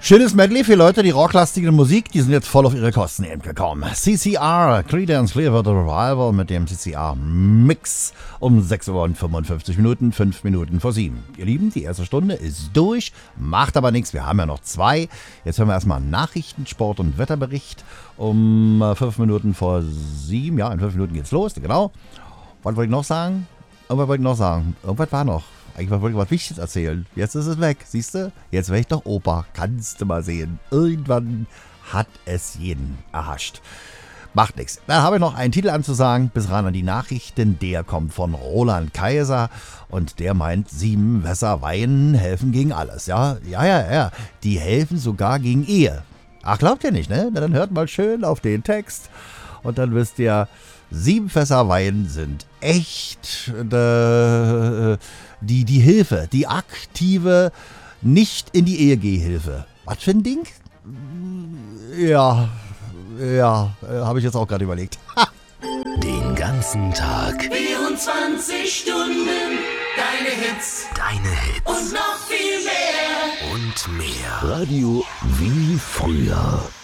Schönes Medley für Leute, die rocklastige Musik, die sind jetzt voll auf ihre Kosten eben gekommen. CCR, Creedence Clearwater Revival mit dem CCR-Mix um 6 Uhr und 55 Minuten, 5 Minuten vor 7. Ihr Lieben, die erste Stunde ist durch, macht aber nichts, wir haben ja noch 2. Jetzt hören wir erstmal Nachrichten, Sport und Wetterbericht um 5 Minuten vor 7. Ja, in 5 Minuten geht's los, genau. Was wollte ich noch sagen? Irgendwas war noch. Eigentlich wollte ich was Wichtiges erzählen. Jetzt ist es weg, siehst du? Jetzt wäre ich doch Opa. Kannst du mal sehen. Irgendwann hat es jeden erhascht. Macht nichts. Dann habe ich noch einen Titel anzusagen. Bis ran an die Nachrichten. Der kommt von Roland Kaiser. Und der meint, 7 Wässer Wein helfen gegen alles. Ja. Die helfen sogar gegen Ehe. Ach, glaubt ihr nicht, ne? Na, dann hört mal schön auf den Text. Und dann wisst ihr, 7 Fässer Wein sind echt die Hilfe, die aktive, nicht in die Ehe Gehhilfe. Was für ein Ding? Ja, habe ich jetzt auch gerade überlegt. Den ganzen Tag. 24 Stunden, deine Hits. Und noch viel mehr. Und mehr. Radio wie früher.